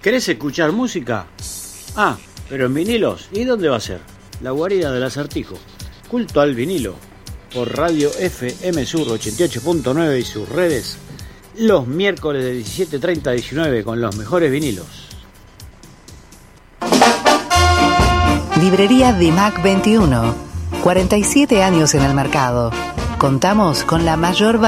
¿Querés escuchar música? Ah, pero en vinilos. ¿Y dónde va a ser? La guarida del Acertijo. Culto al vinilo. Por Radio FM Sur 88.9 y sus redes. Los miércoles de 17:30 a 19 con los mejores vinilos. Librería Dimac 21. 47 años en el mercado. Contamos con la mayor